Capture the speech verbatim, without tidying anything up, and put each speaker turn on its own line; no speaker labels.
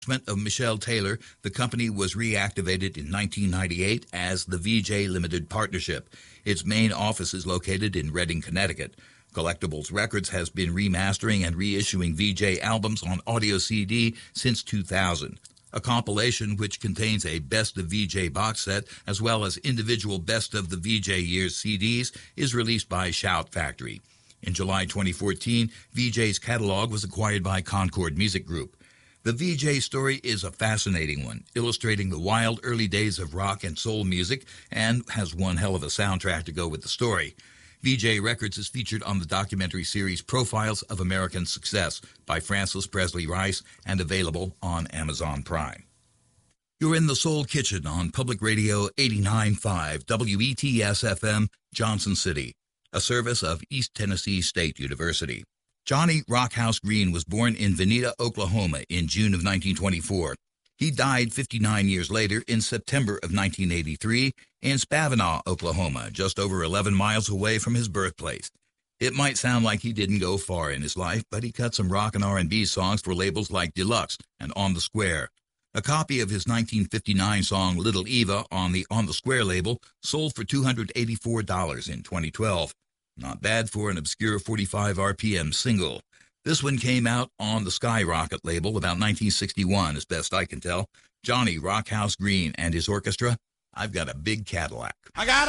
of Michelle Taylor, the company was reactivated in nineteen ninety-eight as the V J Limited Partnership. Its main office is located in Redding, Connecticut. Collectibles Records has been remastering and reissuing V J albums on audio C D since two thousand. A compilation which contains a Best of V J box set as well as individual Best of the V J Years C Ds is released by Shout Factory. In July twenty fourteen, V J's catalog was acquired by Concord Music Group. The V J story is a fascinating one, illustrating the wild early days of rock and soul music, and has one hell of a soundtrack to go with the story. V J Records is featured on the documentary series Profiles of American Success by Frances Presley Rice and available on Amazon Prime. You're in the Soul Kitchen on Public Radio eighty-nine point five W E T S F M, Johnson City, a service of East Tennessee State University. Johnny Rockhouse Green was born in Veneta, Oklahoma in June of nineteen twenty-four. He died fifty-nine years later in September of nineteen eighty-three in Spavinaw, Oklahoma, just over eleven miles away from his birthplace. It might sound like he didn't go far in his life, but he cut some rock and R and B songs for labels like Deluxe and On the Square. A copy of his nineteen fifty-nine song Little Eva on the On the Square label sold for two hundred eighty-four dollars in twenty twelve. Not bad for an obscure forty-five R P M single. This one came out on the Skyrocket label about nineteen sixty-one, as best I can tell. Johnny Rockhouse Green and his orchestra, I've Got a Big Cadillac.
I got